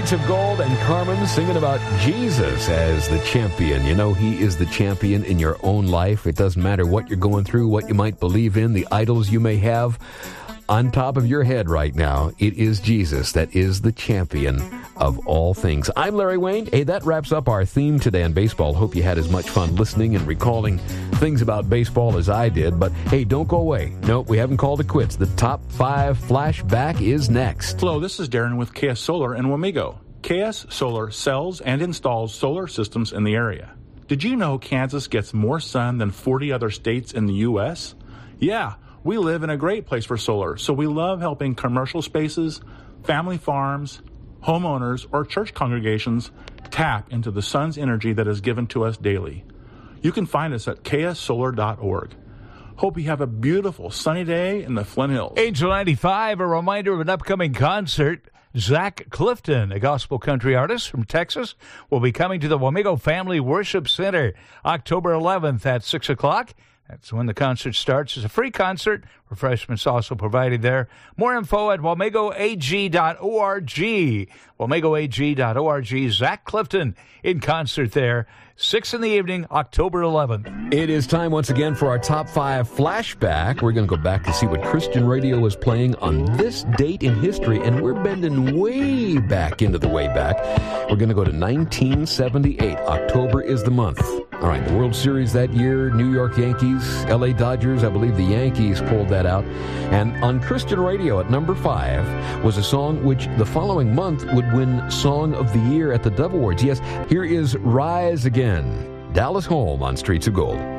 Streets of Gold and Carmen singing about Jesus as the champion. You know, he is the champion in your own life. It doesn't matter what you're going through, what you might believe in, the idols you may have on top of your head right now. It is Jesus that is the champion of all things. I'm Larry Wayne. Hey, that wraps up our theme today on baseball. Hope you had as much fun listening and recalling things about baseball as I did. But hey, don't go away. No, we haven't called it quits. The Top 5 Flashback is next. Hello, this is Darren with KS Solar in Wamego. KS Solar sells and installs solar systems in the area. Did you know Kansas gets more sun than 40 other states in the U.S.? Yeah, we live in a great place for solar, so we love helping commercial spaces, family farms, homeowners, or church congregations tap into the sun's energy that is given to us daily. You can find us at kssolar.org. Hope you have a beautiful sunny day in the Flint Hills. Angel 95, a reminder of an upcoming concert. Zach Clifton, a gospel country artist from Texas, will be coming to the Wamego Family Worship Center October 11th at 6 o'clock. That's when the concert starts. It's a free concert. Refreshments also provided there. More info at wamegoag.org. wamegoag.org. Zach Clifton in concert there. 6 in the evening, October 11th. It is time once again for our Top 5 Flashback. We're going to go back to see what Christian radio was playing on this date in history, and we're bending way back into the way back. We're going to go to 1978. October is the month. All right, the World Series that year, New York Yankees, L.A. Dodgers, I believe the Yankees pulled that out. And on Christian radio at number 5 was a song which the following month would win Song of the Year at the Dove Awards. Yes, here is Rise Again, Dallas Holm on Streets of Gold.